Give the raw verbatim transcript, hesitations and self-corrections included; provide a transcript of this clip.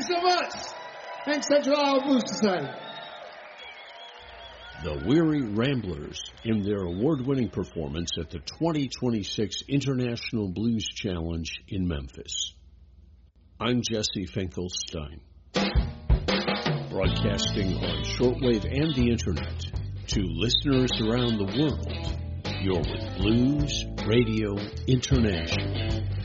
so much. Thanks, Central Iowa Blues Society. The Weary Ramblers in their award-winning performance at the twenty twenty-six International Blues Challenge in Memphis. I'm Jesse Finkelstein, broadcasting on shortwave and the internet to listeners around the world. You're with Blues Radio International.